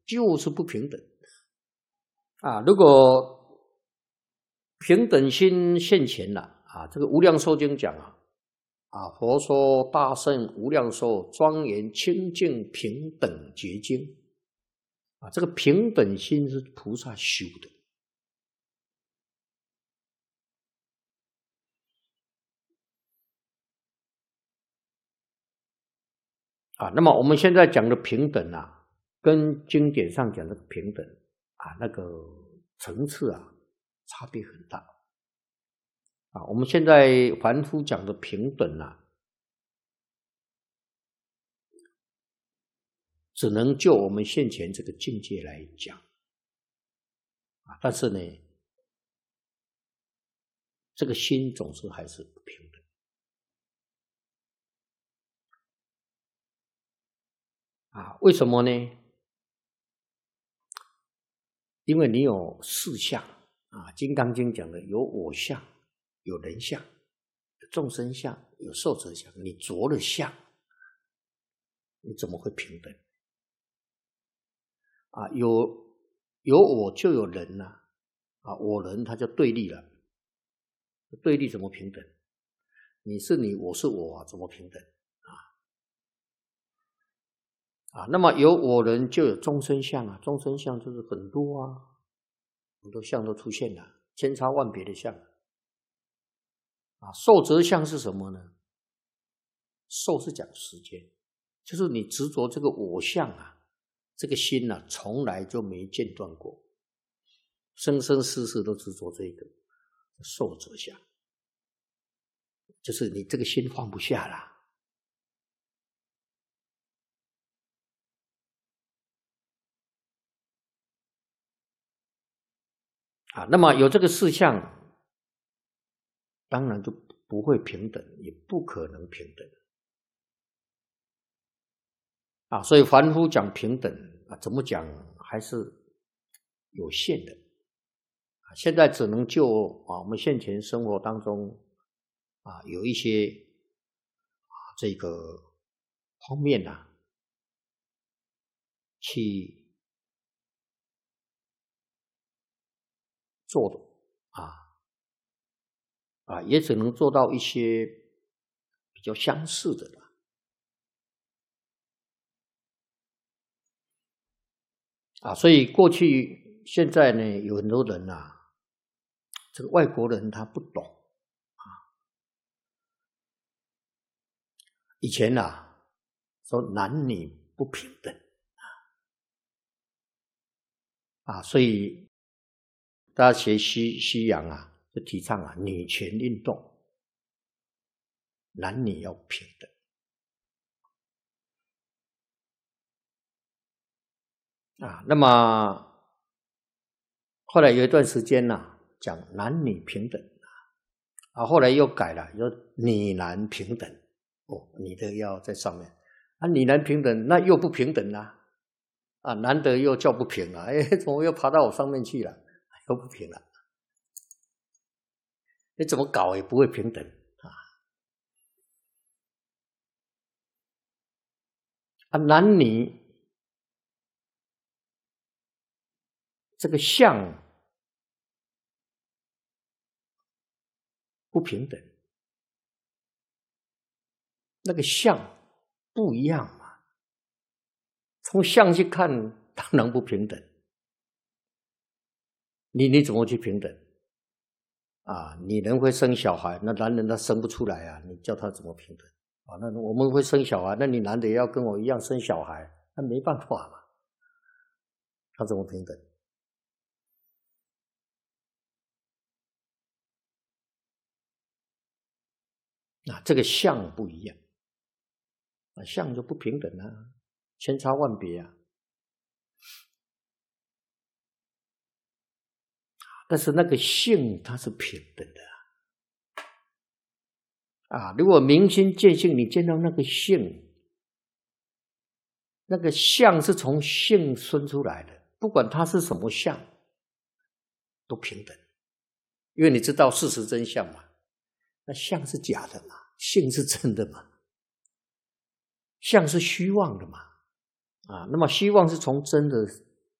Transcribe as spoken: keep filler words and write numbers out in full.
就是不平等啊！如果平等心现前了啊，这个《无量寿经》讲啊，啊，佛说大圣无量寿庄严清净平等觉经啊，这个平等心是菩萨修的啊。那么我们现在讲的平等啊，跟经典上讲的平等啊，那个层次啊，差别很大啊。我们现在凡夫讲的平等啊，只能就我们现前这个境界来讲啊，但是呢，这个心总是还是不平等啊。为什么呢？因为你有四相啊，《金刚经》讲的有我相、有人相、有众生相、有寿者相，你着了相，你怎么会平等啊？有有我就有人呐 啊, 啊，我人它就对立了，对立怎么平等？你是你，我是我啊，怎么平等啊？啊，那么有我人就有众生相啊，众生相就是很多啊，很多相都出现了，千差万别的相啊。寿者相是什么呢？寿是讲时间，就是你执着这个我相啊，这个心啊，从来就没间断过，生生世世都执着这个寿者相，就是你这个心放不下啦。啊，那么有这个四项，当然就不会平等，也不可能平等啊。所以凡夫讲平等啊，怎么讲还是有限的啊。现在只能就啊我们现前生活当中啊有一些啊这个方面啊去做的啊啊，也只能做到一些比较相似的了啊。所以过去现在呢，有很多人啊，这个外国人他不懂啊。以前啊，说男女不平等啊，所以大家学西西洋啊，就提倡啊女权运动，男女要平等啊。那么后来有一段时间呢、啊，讲男女平等啊，后来又改了，说女男平等哦，女的要在上面啊，女男平等那又不平等啦、啊，啊，男的又叫不平了，哎，怎么又爬到我上面去了，又不平了，你怎么搞也不会平等啊。啊，男女这个相不平等，那个相不一样嘛，从相去看当然不平等，你你怎么去平等啊？女人会生小孩，那男人他生不出来啊，你叫他怎么平等啊？那我们会生小孩，那你男的也要跟我一样生小孩，那没办法嘛，他怎么平等啊？这个相不一样啊，相就不平等啊，千差万别啊。但是那个性它是平等的啊！如果明心见性，你见到那个性，那个相是从性生出来的，不管它是什么相，都平等，因为你知道事实真相嘛。那相是假的嘛，性是真的嘛，相是虚妄的嘛啊！那么虚妄是从真的